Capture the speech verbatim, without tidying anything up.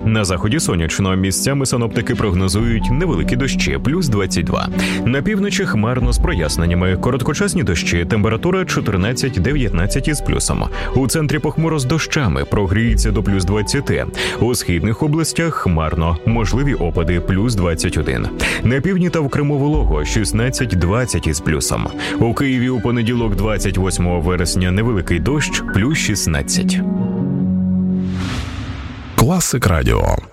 На заході сонячно, місцями синоптики прогнозують невеликі дощі, плюс двадцять два. На півночі хмарно з проясненнями, короткочасні дощі, температура чотирнадцять дев'ятнадцять із плюсом. У центрі похмуро з дощами, прогріється до плюс двадцять. У східних областях хмарно, можливі опади, плюс двадцять один. На півдні та в Криму волого, шістнадцять двадцять із плюсом. У Києві у понеділок двадцять восьмого вересня невеликий дощ, плюс шістнадцять. Класик Радіо.